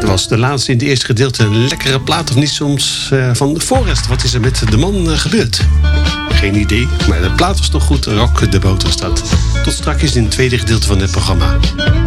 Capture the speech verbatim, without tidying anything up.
was de laatste in het eerste gedeelte. Een lekkere plaat of niet soms uh, van de Forest. Wat is er met de man uh, gebeurd? Geen idee, maar de plaat was toch goed. Rock de Boter staat. Tot straks in het tweede gedeelte van het programma.